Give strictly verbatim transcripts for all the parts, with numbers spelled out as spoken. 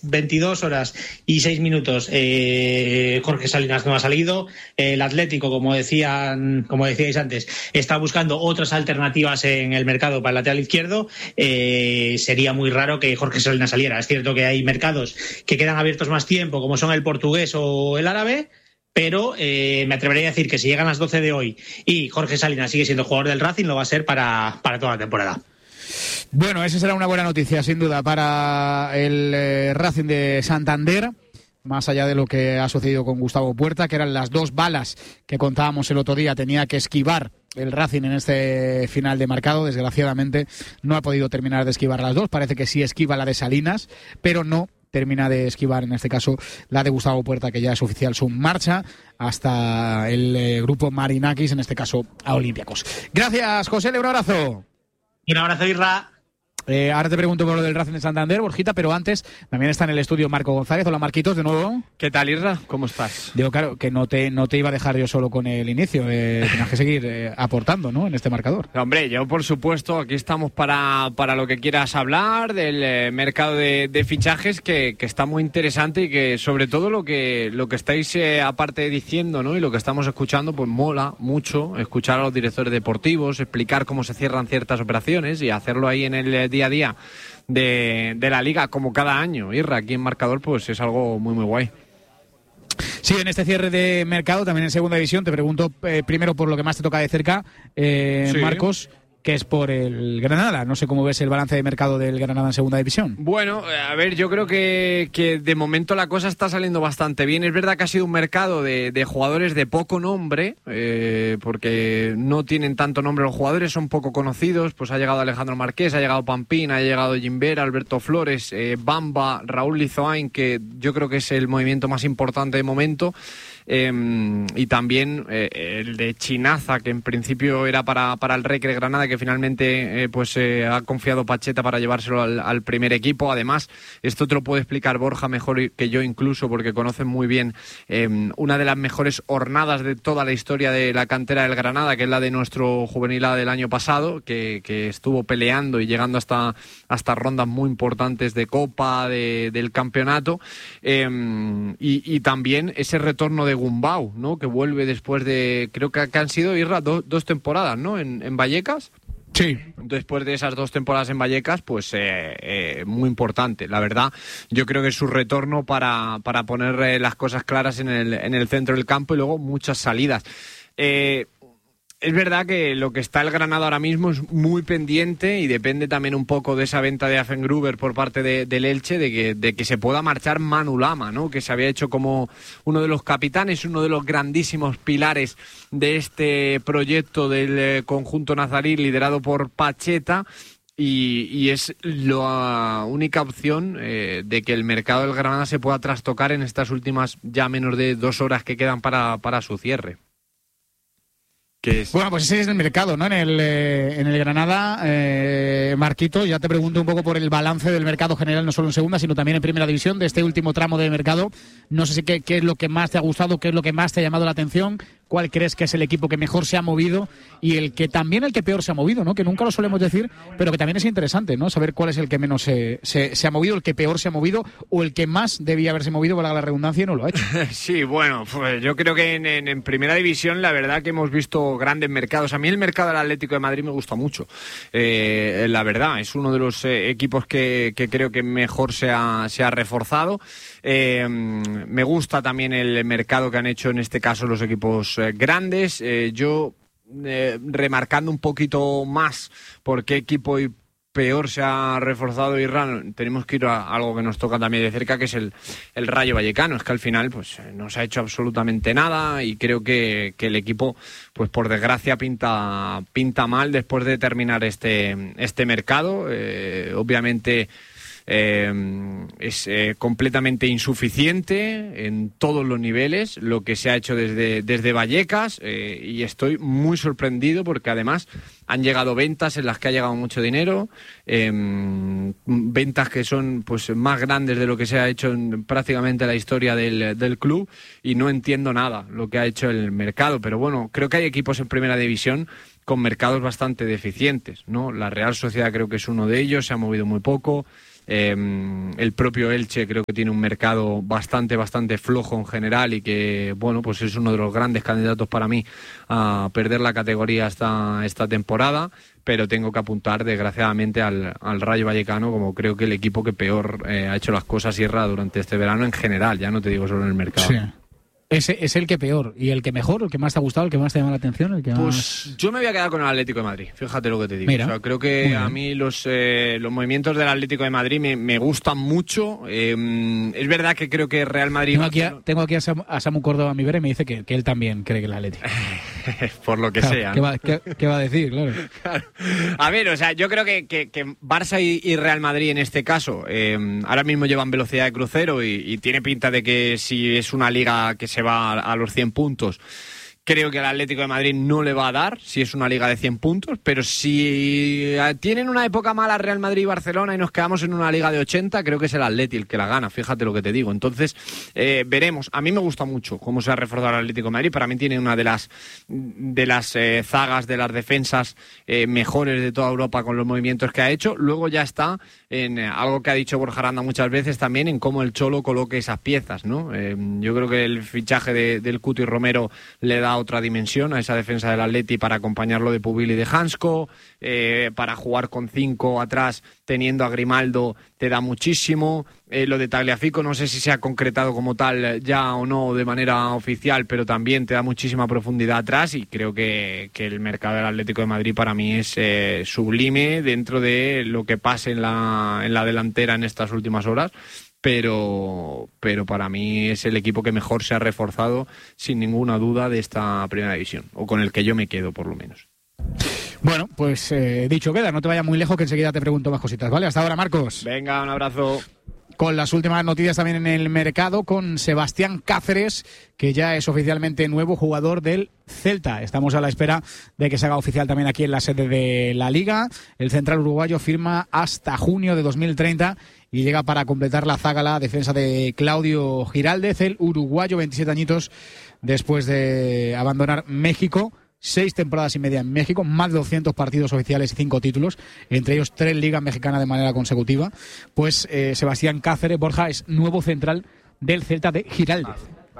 veintidós horas y seis minutos eh, Jorge Salinas no ha salido. El Atlético, como decían, como decíais antes, está buscando otras alternativas en el mercado para el lateral izquierdo. Eh, sería muy raro que Jorge Salinas saliera. Es cierto que hay mercados que quedan abiertos más tiempo, como son el portugués o el árabe, pero eh, me atrevería a decir que si llegan las doce de hoy y Jorge Salinas sigue siendo jugador del Racing, lo va a ser para, para toda la temporada. Bueno, esa será una buena noticia, sin duda, para el eh, Racing de Santander, más allá de lo que ha sucedido con Gustavo Puerta, que eran las dos balas que contábamos el otro día, tenía que esquivar el Racing en este final de marcado. Desgraciadamente no ha podido terminar de esquivar las dos, parece que sí esquiva la de Salinas, pero no termina de esquivar en este caso la de Gustavo Puerta, que ya es oficial su marcha hasta el eh, grupo Marinakis, en este caso a Olympiacos. Gracias, José, un abrazo. Un abrazo, Irra. Eh, ahora te pregunto por lo del Racing de Santander, Borjita, pero antes también está en el estudio Marco González. Hola, Marquitos, de nuevo. ¿Qué tal, Irra? ¿Cómo estás? Digo, claro, que no te, no te iba a dejar yo solo con el inicio. Eh, tienes que seguir eh, aportando, ¿no?, en este marcador. Hombre, yo, por supuesto, aquí estamos para, para lo que quieras hablar del eh, mercado de, de fichajes, que, que está muy interesante y que, sobre todo, lo que, lo que estáis eh, aparte diciendo, ¿no?, y lo que estamos escuchando, pues mola mucho escuchar a los directores deportivos, explicar cómo se cierran ciertas operaciones y hacerlo ahí en el eh, día a día de, de la liga, como cada año. Irra, aquí en Marcador, pues es algo muy muy guay. Sí, en este cierre de mercado, también en segunda división, te pregunto eh, primero por lo que más te toca de cerca, eh, sí. Marcos, que es por el Granada. No sé cómo ves el balance de mercado del Granada en segunda división. Bueno, a ver, yo creo que, que de momento la cosa está saliendo bastante bien. Es verdad que ha sido un mercado de, de jugadores de poco nombre, eh, porque no tienen tanto nombre los jugadores, son poco conocidos. Pues ha llegado Alejandro Marqués, ha llegado Pampín, ha llegado Gimbera, Alberto Flores, eh, Bamba, Raúl Lizoain, que yo creo que es el movimiento más importante de momento. Eh, y también eh, el de Chinaza, que en principio era para, para el Recre Granada, que finalmente eh, pues eh, ha confiado Pacheta para llevárselo al, al primer equipo. Además, esto te lo puede explicar Borja mejor que yo incluso, porque conocen muy bien eh, una de las mejores hornadas de toda la historia de la cantera del Granada, que es la de nuestro juvenil A del año pasado, que, que estuvo peleando y llegando hasta, hasta rondas muy importantes de Copa, de, del campeonato, eh, y, y también ese retorno de Gumbau, ¿no?, que vuelve después de, creo que, que han sido, Irra, do, dos temporadas, ¿no?, en, en Vallecas. Sí. Después de esas dos temporadas en Vallecas, pues eh, eh, muy importante. La verdad, yo creo que es su retorno para, para poner eh, las cosas claras en el, en el centro del campo, y luego muchas salidas. Eh, Es verdad que lo que está el Granada ahora mismo es muy pendiente, y depende también un poco de esa venta de Affengruber por parte de, del Elche, de que, de que se pueda marchar Manu Lama, ¿no?, que se había hecho como uno de los capitanes, uno de los grandísimos pilares de este proyecto del eh, conjunto nazarí liderado por Pacheta. Y, y es la única opción eh, de que el mercado del Granada se pueda trastocar en estas últimas ya menos de dos horas que quedan para, para su cierre. Es... Bueno, pues ese es el mercado, ¿no? En el, eh, en el Granada, eh, Marquito, ya te pregunto un poco por el balance del mercado general, no solo en segunda, sino también en primera división, de este último tramo de mercado. No sé si qué, qué es lo que más te ha gustado, qué es lo que más te ha llamado la atención, cuál crees que es el equipo que mejor se ha movido y el que también el que peor se ha movido, ¿no? Que nunca lo solemos decir, pero que también es interesante, ¿no? Saber cuál es el que menos se, se, se ha movido, el que peor se ha movido, o el que más debía haberse movido, valga la redundancia, y no lo ha hecho. Sí, bueno, pues yo creo que en, en, en primera división la verdad que hemos visto grandes mercados. A mí el mercado del Atlético de Madrid me gusta mucho, eh, la verdad, es uno de los eh, equipos que, que creo que mejor se ha, se ha reforzado. Eh, me gusta también el mercado que han hecho en este caso los equipos eh, grandes. Eh, yo eh, remarcando un poquito más por qué equipo y peor se ha reforzado Irán, tenemos que ir a algo que nos toca también de cerca, que es el, el Rayo Vallecano. Es que al final pues no se ha hecho absolutamente nada, y creo que, que el equipo, pues por desgracia, pinta, pinta mal después de terminar este, este mercado. Eh, obviamente Eh, es eh, completamente insuficiente en todos los niveles lo que se ha hecho desde, desde Vallecas, eh, y estoy muy sorprendido porque además han llegado ventas en las que ha llegado mucho dinero, eh, ventas que son pues más grandes de lo que se ha hecho en prácticamente la historia del, del club, y no entiendo nada lo que ha hecho el mercado. Pero bueno, creo que hay equipos en primera división con mercados bastante deficientes, ¿no? La Real Sociedad creo que es uno de ellos, se ha movido muy poco. Eh, el propio Elche creo que tiene un mercado bastante, bastante flojo en general y que, bueno, pues es uno de los grandes candidatos para mí a perder la categoría esta, esta temporada, pero tengo que apuntar desgraciadamente al, al Rayo Vallecano como creo que el equipo que peor eh, ha hecho las cosas Sierra durante este verano en general, ya no te digo solo en el mercado. Sí. Ese es el que peor. ¿Y el que mejor? ¿El que más te ha gustado? ¿El que más te llama la atención? ¿El que más... Pues yo me voy a quedar con el Atlético de Madrid, fíjate lo que te digo. Mira, o sea, creo que a mí los, eh, los movimientos del Atlético de Madrid me, me gustan mucho. Eh, es verdad que creo que Real Madrid... Tengo aquí a, tengo aquí a, Samu, a Samu Córdoba a mi vera y me dice que, que él también cree que el Atlético. Por lo que claro, sea. ¿qué va, qué, qué va a decir? Claro. Claro. A ver, o sea, yo creo que, que, que Barça y, y Real Madrid en este caso eh, ahora mismo llevan velocidad de crucero y, y tiene pinta de que si es una liga que se va a, a los cien puntos, creo que el Atlético de Madrid no le va a dar si es una liga de cien puntos, pero si tienen una época mala Real Madrid y Barcelona y nos quedamos en una liga de ochenta, creo que es el Atleti el que la gana, fíjate lo que te digo. Entonces, eh, veremos. A mí me gusta mucho cómo se ha reforzado el Atlético de Madrid, para mí tiene una de las de las eh, zagas, de las defensas eh, mejores de toda Europa con los movimientos que ha hecho. Luego ya está en eh, algo que ha dicho Borja Aranda muchas veces también, en cómo el Cholo coloque esas piezas, ¿no? Eh, yo creo que el fichaje de, del Cuti Romero le da otra dimensión a esa defensa del Atleti para acompañarlo de Pubil y de Hansko, eh, para jugar con cinco atrás teniendo a Grimaldo te da muchísimo. Eh, lo de Tagliafico no sé si se ha concretado como tal ya o no de manera oficial, pero también te da muchísima profundidad atrás y creo que, que el mercado del Atlético de Madrid para mí es eh, sublime dentro de lo que pase en la, en la delantera en estas últimas horas. Pero, pero para mí es el equipo que mejor se ha reforzado sin ninguna duda de esta primera división, o con el que yo me quedo por lo menos. Bueno, pues eh, dicho queda, no te vayas muy lejos que enseguida te pregunto más cositas, ¿vale? Hasta ahora, Marcos. Venga, un abrazo. Con las últimas noticias también en el mercado, con Sebastián Cáceres, que ya es oficialmente nuevo jugador del Celta. Estamos a la espera de que se haga oficial también aquí en la sede de la Liga. El central uruguayo firma hasta junio de dos mil treinta y llega para completar la zaga la defensa de Claudio Giraldez, el uruguayo, veintisiete añitos después de abandonar México. Seis temporadas y media en México, más de doscientos partidos oficiales y cinco títulos, entre ellos tres ligas mexicanas de manera consecutiva. Pues eh, Sebastián Cáceres, Borja, es nuevo central del Celta de Giraldez.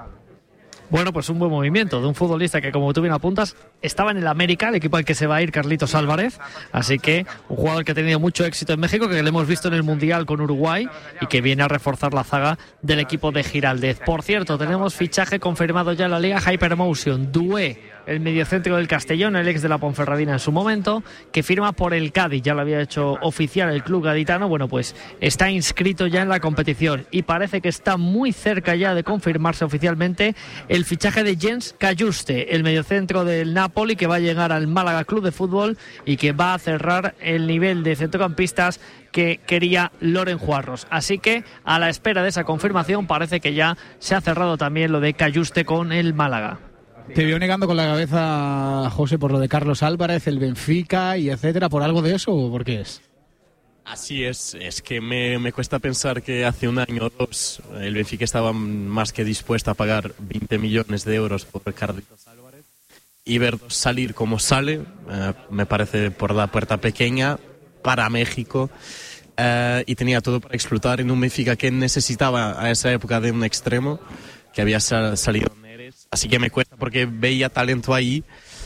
Bueno, pues un buen movimiento de un futbolista que, como tú bien apuntas, estaba en el América, el equipo al que se va a ir Carlitos Álvarez. Así que un jugador que ha tenido mucho éxito en México, que lo hemos visto en el Mundial con Uruguay y que viene a reforzar la zaga del equipo de Giraldez. Por cierto, tenemos fichaje confirmado ya en la Liga, Hypermotion, Dué, el mediocentro del Castellón, el ex de la Ponferradina en su momento, que firma por el Cádiz, ya lo había hecho oficial el club gaditano. Bueno, pues está inscrito ya en la competición y parece que está muy cerca ya de confirmarse oficialmente el fichaje de Jens Cajuste, el mediocentro del Napoli, que va a llegar al Málaga Club de Fútbol y que va a cerrar el nivel de centrocampistas que quería Loren Juarros. Así que a la espera de esa confirmación parece que ya se ha cerrado también lo de Cajuste con el Málaga. Te veo negando con la cabeza, José, por lo de Carlos Álvarez, el Benfica y etcétera. ¿Por algo de eso o por qué es? Así es, es que me, me cuesta pensar que hace un año o dos el Benfica estaba más que dispuesto a pagar veinte millones de euros por Carlitos Álvarez y ver salir como sale, eh, me parece por la puerta pequeña para México, eh, y tenía todo para explotar en un Benfica que necesitaba a esa época de un extremo que había sal, salido. Así que me cuesta porque veía talento ahí,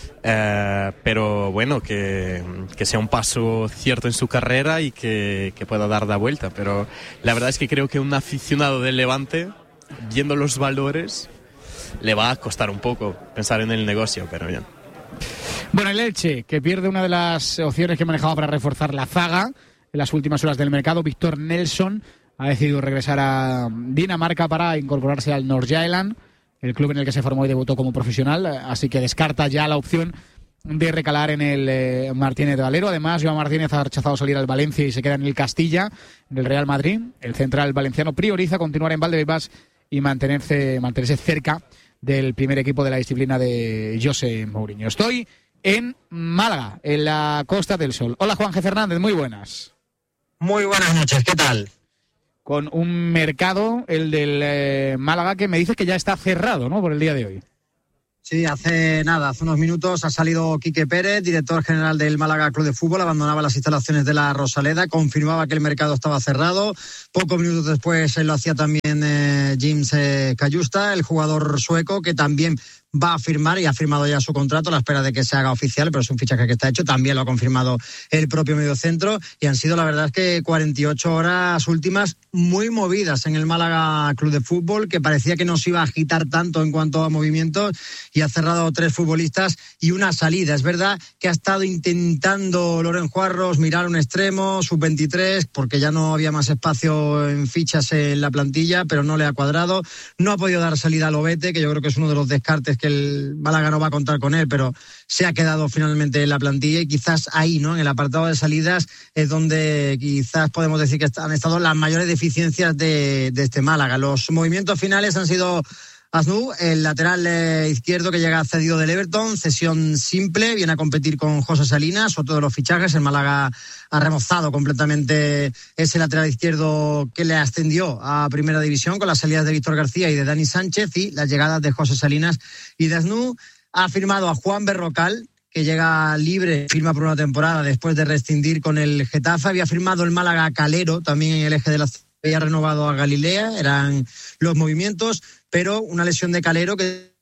eh, pero bueno, que, que sea un paso cierto en su carrera y que, que pueda dar la vuelta. Pero la verdad es que creo que un aficionado del Levante, viendo los valores, le va a costar un poco pensar en el negocio, pero bien. Bueno, el Elche, que pierde una de las opciones que manejaba para reforzar la zaga en las últimas horas del mercado. Víctor Nelson ha decidido regresar a Dinamarca para incorporarse al Nordsjælland, el club en el que se formó y debutó como profesional, así que descarta ya la opción de recalar en el eh, Martínez de Valero. Además, Joan Martínez ha rechazado salir al Valencia y se queda en el Castilla, en el Real Madrid. El central valenciano prioriza continuar en Valdebebas y mantenerse, mantenerse cerca del primer equipo de la disciplina de José Mourinho. Estoy en Málaga, en la Costa del Sol. Hola, Juan G. Fernández, muy buenas. Muy buenas noches, ¿qué tal? Con un mercado, el del eh, Málaga, que me dices que ya está cerrado, ¿no?, por el día de hoy. Sí, hace nada, hace unos minutos ha salido Quique Pérez, director general del Málaga Club de Fútbol, abandonaba las instalaciones de la Rosaleda, confirmaba que el mercado estaba cerrado. Pocos minutos después lo hacía también eh, James eh, Cayusta, el jugador sueco, que también va a firmar y ha firmado ya su contrato a la espera de que se haga oficial, pero es un fichaje que está hecho, también lo ha confirmado el propio mediocentro, y han sido la verdad es que cuarenta y ocho horas últimas muy movidas en el Málaga Club de Fútbol, que parecía que no se iba a agitar tanto en cuanto a movimientos, y ha cerrado tres futbolistas y una salida. Es verdad que ha estado intentando Loren Juarros mirar un extremo, sub veintitrés, porque ya no había más espacio en fichas en la plantilla, pero no le ha cuadrado. No ha podido dar salida a Lobete, que yo creo que es uno de los descartes que el Málaga no va a contar con él, pero se ha quedado finalmente en la plantilla, y quizás ahí, ¿no?, en el apartado de salidas es donde quizás podemos decir que han estado las mayores deficiencias de, de este Málaga. Los movimientos finales han sido Asnú, el lateral eh, izquierdo que llega cedido del Everton, cesión simple, viene a competir con José Salinas, otro de los fichajes. El Málaga ha remozado completamente ese lateral izquierdo que le ascendió a Primera División con las salidas de Víctor García y de Dani Sánchez, y las llegadas de José Salinas y de Asnú. Ha firmado a Juan Berrocal, que llega libre, firma por una temporada después de rescindir con el Getafe. Había firmado el Málaga a Calero, también en el eje de la había renovado a Galilea, eran los movimientos, pero una lesión de Calero que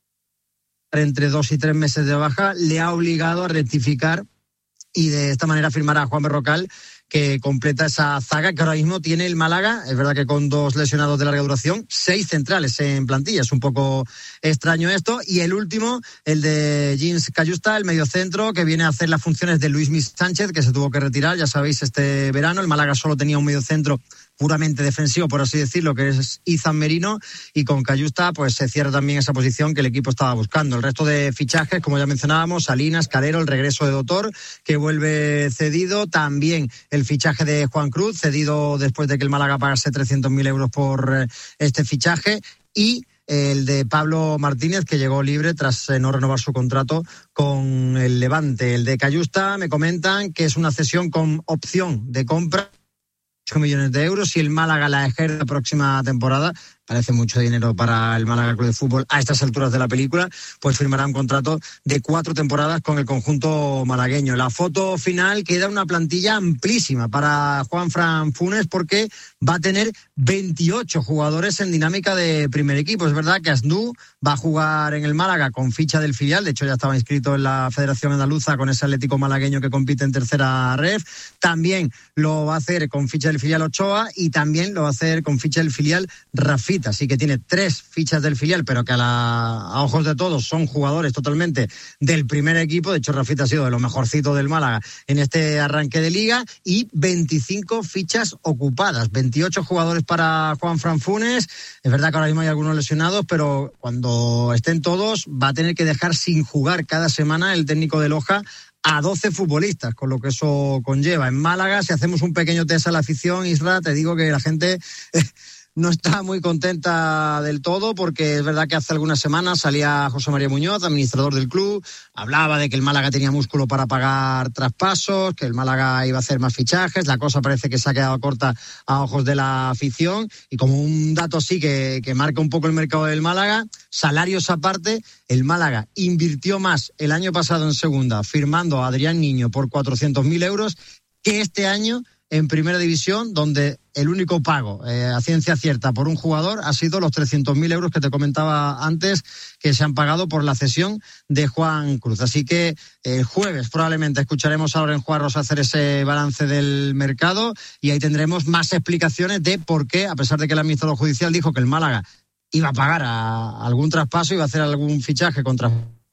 entre dos y tres meses de baja le ha obligado a rectificar, y de esta manera firmará a Juan Berrocal, que completa esa zaga que ahora mismo tiene el Málaga. Es verdad que con dos lesionados de larga duración, seis centrales en plantilla. Es un poco extraño esto. Y el último, el de James Cayusta, el mediocentro, que viene a hacer las funciones de Luis Mis Sánchez, que se tuvo que retirar, ya sabéis, este verano. El Málaga solo tenía un mediocentro puramente defensivo, por así decirlo, que es Izan Merino, y con Cayusta pues se cierra también esa posición que el equipo estaba buscando. El resto de fichajes, como ya mencionábamos, Salinas, Calero, el regreso de Dotor, que vuelve cedido, también el fichaje de Juan Cruz, cedido después de que el Málaga pagase trescientos mil euros por este fichaje, y el de Pablo Martínez, que llegó libre tras no renovar su contrato con el Levante. El de Cayusta me comentan que es una cesión con opción de compra, ocho millones de euros, si el Málaga la ejerce la próxima temporada. Parece mucho dinero para el Málaga Club de Fútbol a estas alturas de la película, pues firmará un contrato de cuatro temporadas con el conjunto malagueño. La foto final queda una plantilla amplísima para Juanfran Funes, porque va a tener veintiocho jugadores en dinámica de primer equipo. Es verdad que Asnú va a jugar en el Málaga con ficha del filial, de hecho ya estaba inscrito en la Federación Andaluza con ese Atlético malagueño que compite en tercera ref. También lo va a hacer con ficha del filial Ochoa, y también lo va a hacer con ficha del filial Rafita. Así que tiene tres fichas del filial, pero que a, la, a ojos de todos son jugadores totalmente del primer equipo. De hecho, Rafita ha sido de lo mejorcito del Málaga en este arranque de liga, y veinticinco fichas ocupadas, veintiocho jugadores para Juanfran Funes. Es verdad que ahora mismo hay algunos lesionados, pero cuando estén todos va a tener que dejar sin jugar cada semana el técnico de Loja a doce futbolistas, con lo que eso conlleva. En Málaga, si hacemos un pequeño test a la afición, Isra, te digo que la gente Eh, no está muy contenta del todo, porque es verdad que hace algunas semanas salía José María Muñoz, administrador del club, hablaba de que el Málaga tenía músculo para pagar traspasos, que el Málaga iba a hacer más fichajes. La cosa parece que se ha quedado corta a ojos de la afición, y como un dato así que, que marca un poco el mercado del Málaga, salarios aparte, el Málaga invirtió más el año pasado en segunda, firmando a Adrián Niño por cuatrocientos mil euros, que este año en Primera División, donde el único pago eh, a ciencia cierta por un jugador ha sido los trescientos mil euros que te comentaba antes, que se han pagado por la cesión de Juan Cruz. Así que el jueves probablemente escucharemos a Loren Juarros hacer ese balance del mercado, y ahí tendremos más explicaciones de por qué, a pesar de que el administrador judicial dijo que el Málaga iba a pagar a algún traspaso, iba a hacer algún fichaje contra...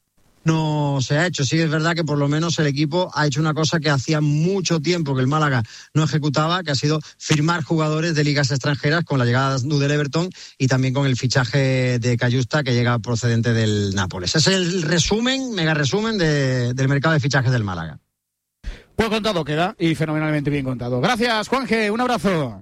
no se ha hecho. Sí, es verdad que por lo menos el equipo ha hecho una cosa que hacía mucho tiempo que el Málaga no ejecutaba, que ha sido firmar jugadores de ligas extranjeras, con la llegada del Everton y también con el fichaje de Cayusta, que llega procedente del Nápoles. Ese es el resumen, mega resumen de, del mercado de fichajes del Málaga. Pues contado queda, y fenomenalmente bien contado. Gracias, Juanje, un abrazo.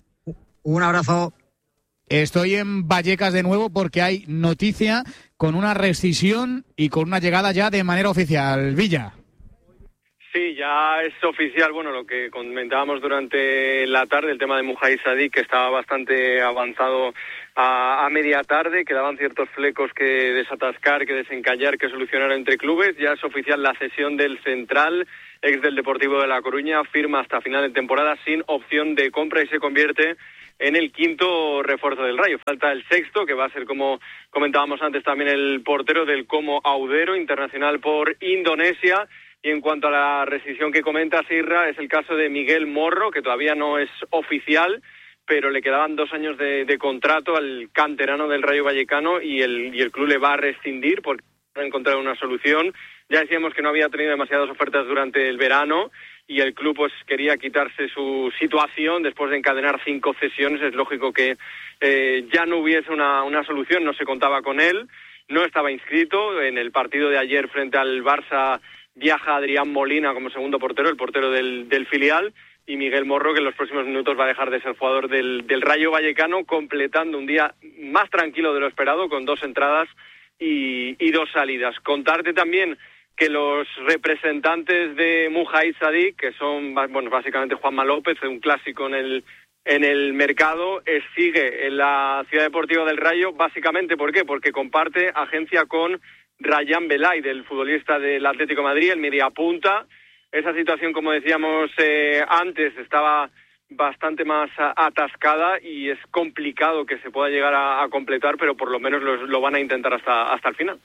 Un abrazo. Estoy en Vallecas de nuevo porque hay noticia con una rescisión y con una llegada ya de manera oficial. Villa. Sí, ya es oficial, bueno, lo que comentábamos durante la tarde, el tema de Mujahid Sadik, que estaba bastante avanzado a, a media tarde, quedaban ciertos flecos que desatascar, que desencallar, que solucionar entre clubes. Ya es oficial la cesión del central, ex del Deportivo de La Coruña, firma hasta final de temporada sin opción de compra y se convierte en el quinto refuerzo del Rayo. Falta el sexto, que va a ser, como comentábamos antes, también el portero del Como Audero, internacional por Indonesia. Y en cuanto a la rescisión que comenta Sirra, es el caso de Miguel Morro, que todavía no es oficial, pero le quedaban dos años de, de contrato al canterano del Rayo Vallecano y el, y el club le va a rescindir porque no ha encontrado una solución. Ya decíamos que no había tenido demasiadas ofertas durante el verano y el club pues quería quitarse su situación después de encadenar cinco cesiones. Es lógico que eh, ya no hubiese una, una solución, no se contaba con él, no estaba inscrito. En el partido de ayer frente al Barça viaja Adrián Molina como segundo portero, el portero del, del filial, y Miguel Morro, que en los próximos minutos va a dejar de ser jugador del, del Rayo Vallecano, completando un día más tranquilo de lo esperado, con dos entradas y, y dos salidas. Contarte también que los representantes de Mujahid Sadik, que son, bueno, básicamente Juanma López, un clásico en el en el mercado, eh, sigue en la Ciudad Deportiva del Rayo, básicamente, ¿por qué? Porque comparte agencia con Rayán Belay, del futbolista del Atlético de Madrid, el mediapunta. Esa situación, como decíamos eh, antes, estaba bastante más atascada y es complicado que se pueda llegar a, a completar, pero por lo menos lo, lo van a intentar hasta, hasta el final.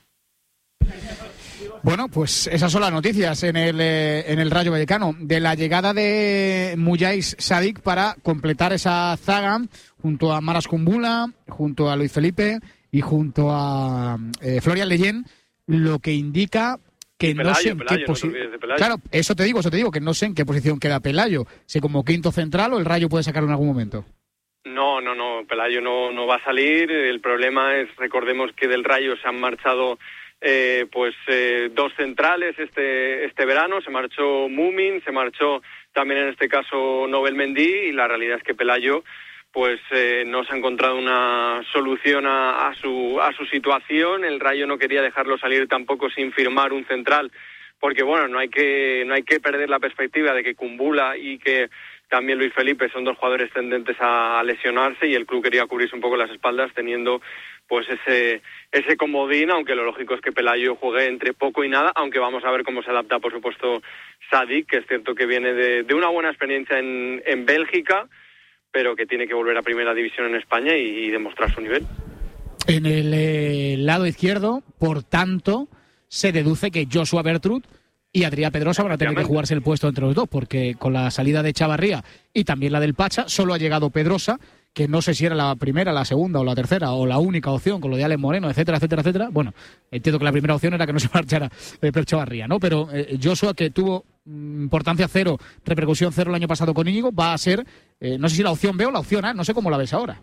Bueno, pues esas son las noticias en el eh, en el Rayo Vallecano de la llegada de Mujahid Sadik para completar esa zaga junto a Maras Kumbula, junto a Luis Felipe y junto a eh, Florian Leyen, lo que indica que Pelayo, no sé en Pelayo, qué posición. No claro, eso te digo, eso te digo que no sé en qué posición queda Pelayo, si como quinto central o el Rayo puede sacarlo en algún momento. No, no, no, Pelayo no no va a salir. El problema es, recordemos que del Rayo se han marchado Eh, pues eh, dos centrales este este verano. Se marchó Mumin, se marchó también en este caso Nobel Mendy, y la realidad es que Pelayo pues eh, no se ha encontrado una solución a, a su a su situación. El Rayo no quería dejarlo salir tampoco sin firmar un central, porque bueno, no hay que no hay que perder la perspectiva de que Kumbula y que también Luis Felipe son dos jugadores tendentes a, a lesionarse, y el club quería cubrirse un poco las espaldas teniendo pues ese ese comodín, aunque lo lógico es que Pelayo juegue entre poco y nada, aunque vamos a ver cómo se adapta, por supuesto, Sadik, que es cierto que viene de, de una buena experiencia en, en Bélgica, pero que tiene que volver a Primera División en España y, y demostrar su nivel. En el eh, lado izquierdo, por tanto, se deduce que Joshua Bertrud y Adrià Pedrosa van a tener que jugarse el puesto entre los dos, porque con la salida de Chavarría y también la del Pacha, solo ha llegado Pedrosa, que no sé si era la primera, la segunda o la tercera o la única opción con lo de Alex Moreno, etcétera, etcétera, etcétera. Bueno, entiendo que la primera opción era que no se marchara eh, Pedro Chavarría, ¿no? Pero eh, Joshua, que tuvo mm, importancia cero, repercusión cero el año pasado con Íñigo, va a ser, eh, no sé si la opción B o la opción A, no sé cómo la ves ahora.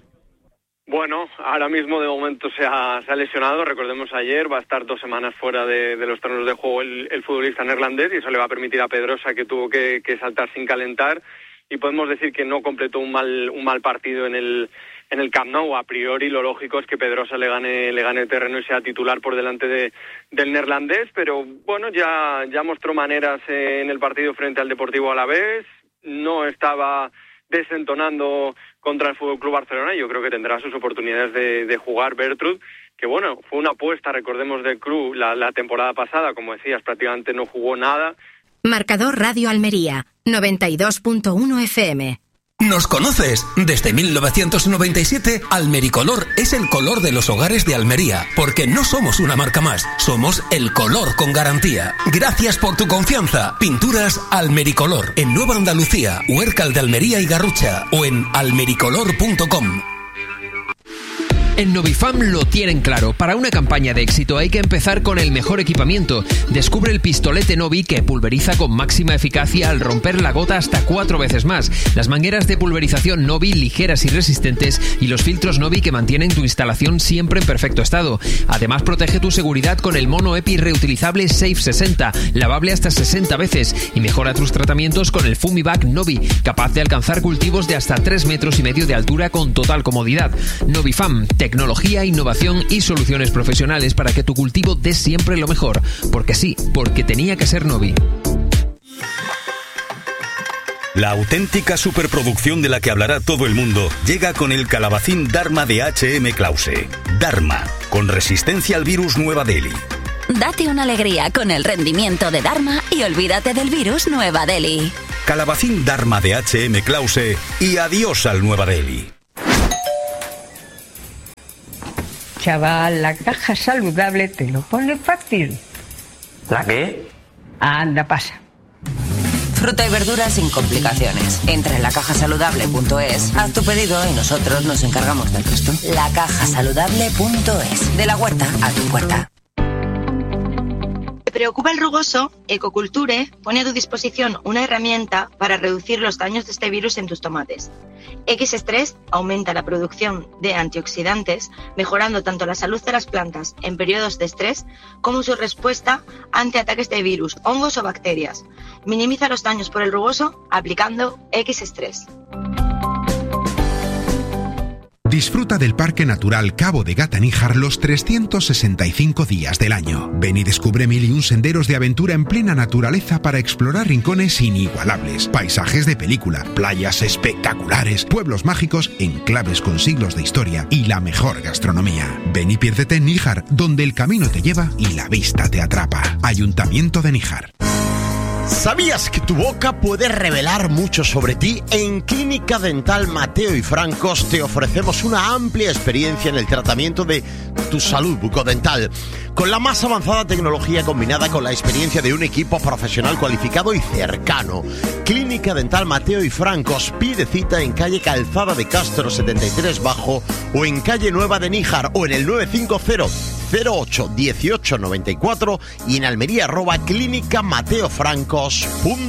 Bueno, ahora mismo de momento se ha, se ha lesionado, recordemos ayer, va a estar dos semanas fuera de, de los terrenos de juego el, el futbolista neerlandés, y eso le va a permitir a Pedrosa, que tuvo que, que saltar sin calentar, y podemos decir que no completó un mal un mal partido en el en el Camp Nou. A priori lo lógico es que Pedrosa le gane le gane el terreno y sea titular por delante de del neerlandés, pero bueno, ya ya mostró maneras en el partido frente al Deportivo Alavés, no estaba desentonando contra el F C Barcelona, y yo creo que tendrá sus oportunidades de, de jugar Bertrud, que bueno, fue una apuesta, recordemos, del club la, la temporada pasada, como decías, prácticamente no jugó nada. Marcador Radio Almería, noventa y dos punto uno F M. ¿Nos conoces? Desde mil novecientos noventa y siete, Almericolor es el color de los hogares de Almería, porque no somos una marca más, somos el color con garantía. Gracias por tu confianza. Pinturas Almericolor, en Nueva Andalucía, Huércal de Almería y Garrucha, o en almericolor punto com. En Novifam lo tienen claro. Para una campaña de éxito hay que empezar con el mejor equipamiento. Descubre el pistolete Novi, que pulveriza con máxima eficacia al romper la gota hasta cuatro veces más. Las mangueras de pulverización Novi, ligeras y resistentes, y los filtros Novi, que mantienen tu instalación siempre en perfecto estado. Además, protege tu seguridad con el mono EPI reutilizable Safe sesenta, lavable hasta sesenta veces, y mejora tus tratamientos con el Fumivac Novi, capaz de alcanzar cultivos de hasta tres metros y medio de altura con total comodidad. Novifam, tecnología, innovación y soluciones profesionales para que tu cultivo dé siempre lo mejor. Porque sí, porque tenía que ser Novi. La auténtica superproducción de la que hablará todo el mundo llega con el calabacín Dharma de H M Klause. Dharma, con resistencia al virus Nueva Delhi. Date una alegría con el rendimiento de Dharma y olvídate del virus Nueva Delhi. Calabacín Dharma de H M Klause y adiós al Nueva Delhi. Chaval, la caja saludable te lo pone fácil. ¿La qué? Anda, pasa. Fruta y verdura sin complicaciones. Entra en la caja saludable punto es, haz tu pedido y nosotros nos encargamos del resto. la caja saludable punto es. De la huerta a tu puerta. ¿Te preocupa el rugoso? Ecoculture pone a tu disposición una herramienta para reducir los daños de este virus en tus tomates. X-Stress aumenta la producción de antioxidantes, mejorando tanto la salud de las plantas en periodos de estrés como su respuesta ante ataques de virus, hongos o bacterias. Minimiza los daños por el rugoso aplicando X-Stress. Disfruta del Parque Natural Cabo de Gata-Níjar los trescientos sesenta y cinco días del año. Ven y descubre mil y un senderos de aventura en plena naturaleza para explorar rincones inigualables, paisajes de película, playas espectaculares, pueblos mágicos, enclaves con siglos de historia y la mejor gastronomía. Ven y piérdete en Níjar, donde el camino te lleva y la vista te atrapa. Ayuntamiento de Níjar. ¿Sabías que tu boca puede revelar mucho sobre ti? En Clínica Dental Mateo y Francos te ofrecemos una amplia experiencia en el tratamiento de tu salud bucodental, con la más avanzada tecnología combinada con la experiencia de un equipo profesional cualificado y cercano. Clínica Dental Mateo y Francos, pide cita en calle Calzada de Castro setenta y tres Bajo o en calle Nueva de Níjar o en el nueve cinco cero cero ocho dieciocho noventa y cuatro y en Almería arroba clínica mateo francos punto com.